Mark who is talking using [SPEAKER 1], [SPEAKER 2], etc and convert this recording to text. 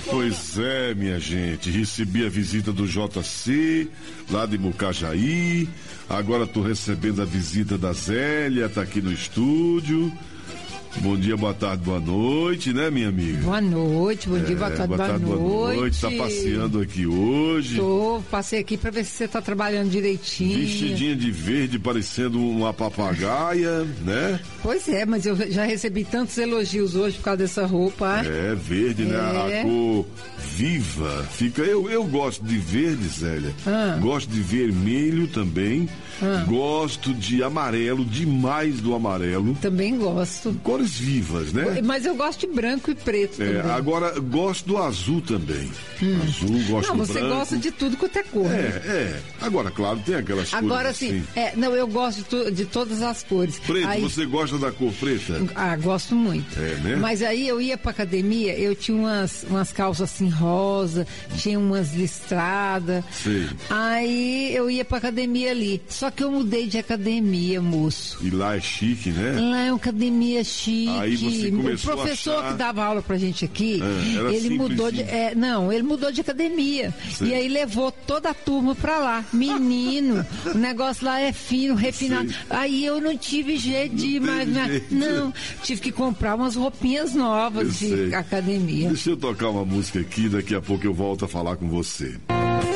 [SPEAKER 1] Pois é, minha gente, recebi a visita do JC, lá de Mucajaí, agora tô recebendo a visita da Zélia, tá aqui no estúdio. Bom dia, boa tarde, boa noite, né, minha amiga?
[SPEAKER 2] Boa noite, bom dia, boa tarde, boa noite.
[SPEAKER 1] Tá passeando aqui hoje.
[SPEAKER 2] Passei aqui pra ver se você tá trabalhando direitinho.
[SPEAKER 1] Vestidinha de verde, parecendo uma papagaia, né?
[SPEAKER 2] Pois é, mas eu já recebi tantos elogios hoje por causa dessa roupa.
[SPEAKER 1] É, verde, né? A cor viva. Eu gosto de verde, Zélia. Gosto de vermelho também. Gosto de amarelo, demais do amarelo.
[SPEAKER 2] Também gosto.
[SPEAKER 1] Cores vivas, né?
[SPEAKER 2] Mas eu gosto de branco e preto também.
[SPEAKER 1] Agora, gosto do azul também. Azul, gosto do branco. Não,
[SPEAKER 2] você gosta de tudo quanto é cor.
[SPEAKER 1] Agora, claro, tem aquelas cores
[SPEAKER 2] Agora,
[SPEAKER 1] assim.
[SPEAKER 2] eu gosto de todas as cores.
[SPEAKER 1] Preto, você gosta da cor preta?
[SPEAKER 2] Gosto muito.
[SPEAKER 1] Né?
[SPEAKER 2] Mas aí eu ia pra academia, eu tinha umas calças assim rosa, tinha umas listradas.
[SPEAKER 1] Sei.
[SPEAKER 2] Aí eu ia pra academia ali. Só que eu mudei de academia, moço.
[SPEAKER 1] E lá é chique, né?
[SPEAKER 2] Lá é uma academia chique.
[SPEAKER 1] Aí você começou
[SPEAKER 2] o professor
[SPEAKER 1] a achar...
[SPEAKER 2] que dava aula pra gente aqui, ele mudou de... ele mudou de academia.
[SPEAKER 1] Sei.
[SPEAKER 2] E aí levou toda a turma pra lá. Menino, o negócio lá é fino, refinado.
[SPEAKER 1] Sei.
[SPEAKER 2] Aí eu não tive jeito de ir mais... Não, tive que comprar umas roupinhas novas de academia.
[SPEAKER 1] Deixa eu tocar uma música aqui, daqui a pouco eu volto a falar com você.